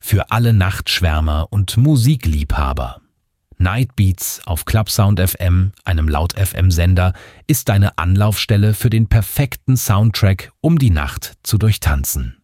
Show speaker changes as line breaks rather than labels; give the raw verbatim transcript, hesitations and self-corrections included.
für alle Nachtschwärmer und Musikliebhaber. Nightbeats auf Clubsound F M, einem Laut-F M-Sender, ist deine Anlaufstelle für den perfekten Soundtrack, um die Nacht zu durchtanzen.